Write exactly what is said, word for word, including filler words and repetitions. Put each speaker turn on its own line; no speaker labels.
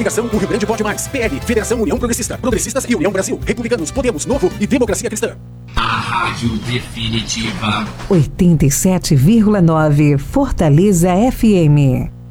Coligação O Rio Grande Pode Mais. P L, Federação União Progressista. Progressistas e União Brasil. Republicanos, Podemos, Novo e Democracia Cristã.
A Rádio Definitiva.
oitenta e sete vírgula nove Fortaleza F M.